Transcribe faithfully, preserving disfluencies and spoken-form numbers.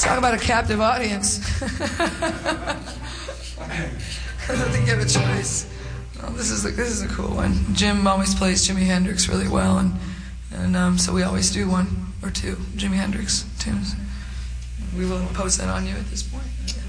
Talk about a captive audience. I don't think you have a choice. Well, this is a, this is a cool one. Jim always plays Jimi Hendrix really well, and and um, so we always do one or two Jimi Hendrix tunes. We will impose that on you at this point.